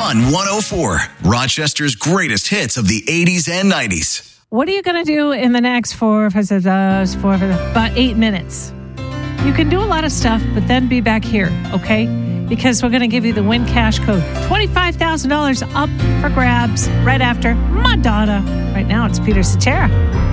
Fun 104, Rochester's greatest hits of the 80s and 90s. What are you going to do in the next about 8 minutes? You can do a lot of stuff, but then be back here, okay? Because we're going to give you the Win Cash code. $25,000 up for grabs right after Madonna. Right now, it's Peter Cetera.